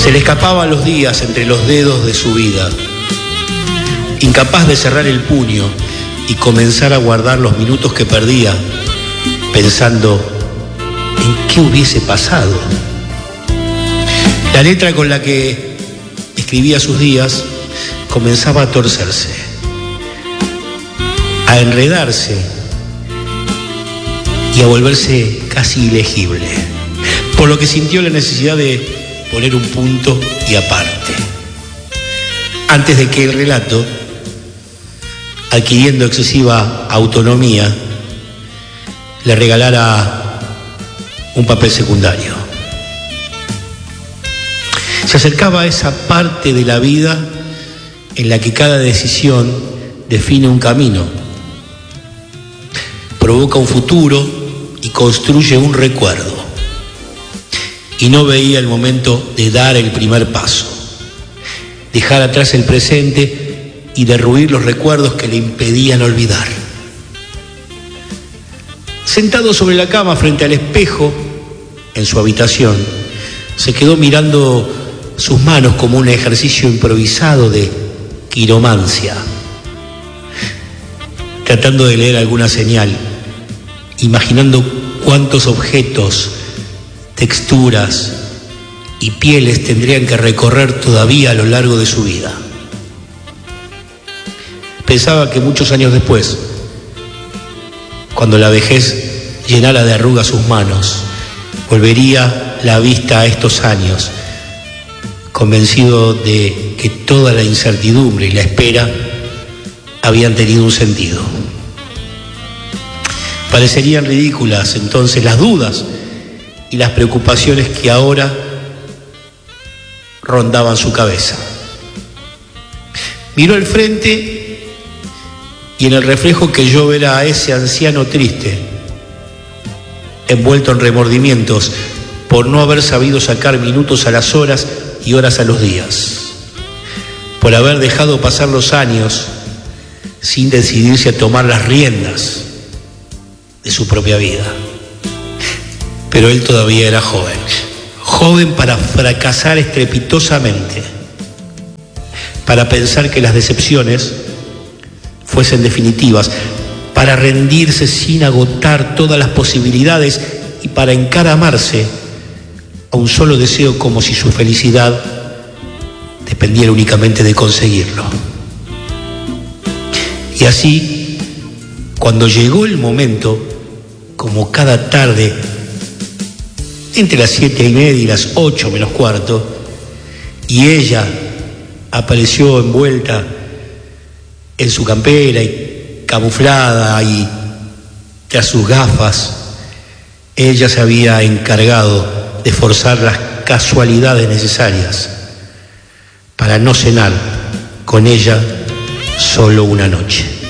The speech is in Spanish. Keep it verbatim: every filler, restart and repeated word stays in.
Se le escapaban los días entre los dedos de su vida, incapaz de cerrar el puño y comenzar a guardar los minutos que perdía, pensando en qué hubiese pasado. La letra con la que escribía sus días comenzaba a torcerse, a enredarse y a volverse casi ilegible, por lo que sintió la necesidad de poner un punto y aparte, antes de que el relato, adquiriendo excesiva autonomía, le regalara un papel secundario. Se acercaba a esa parte de la vida en la que cada decisión define un camino, provoca un futuro y construye un recuerdo. Y no veía el momento de dar el primer paso, dejar atrás el presente y derruir los recuerdos que le impedían olvidar. Sentado sobre la cama frente al espejo en su habitación, se quedó mirando sus manos como un ejercicio improvisado de quiromancia, tratando de leer alguna señal, imaginando cuántos objetos, texturas y pieles tendrían que recorrer todavía a lo largo de su vida. Pensaba que muchos años después, cuando la vejez llenara de arrugas sus manos, volvería la vista a estos años, convencido de que toda la incertidumbre y la espera habían tenido un sentido. Parecerían ridículas entonces las dudas y las preocupaciones que ahora rondaban su cabeza. Miró al frente y en el reflejo creyó ver a ese anciano triste, envuelto en remordimientos por no haber sabido sacar minutos a las horas y horas a los días, por haber dejado pasar los años sin decidirse a tomar las riendas de su propia vida. Pero él todavía era joven, joven para fracasar estrepitosamente, para pensar que las decepciones fuesen definitivas, para rendirse sin agotar todas las posibilidades y para encaramarse a un solo deseo como si su felicidad dependiera únicamente de conseguirlo. Y así, cuando llegó el momento, como cada tarde, entre las siete y media y las ocho menos cuarto, y ella apareció envuelta en su campera y camuflada y tras sus gafas, ella se había encargado de forzar las casualidades necesarias para no cenar con ella solo una noche.